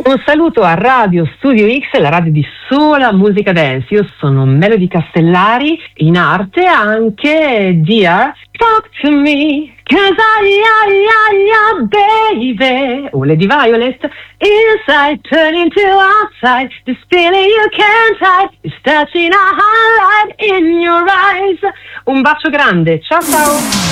Un saluto a Radio Studio X, la radio di sola musica dance. Io sono Melody Castellari, in arte anche Dear Talk to Me, 'cause baby. O Lady Violet, inside turning to outside, this feeling you can't hide, is touching a highlight in your eyes. Un bacio grande, ciao ciao.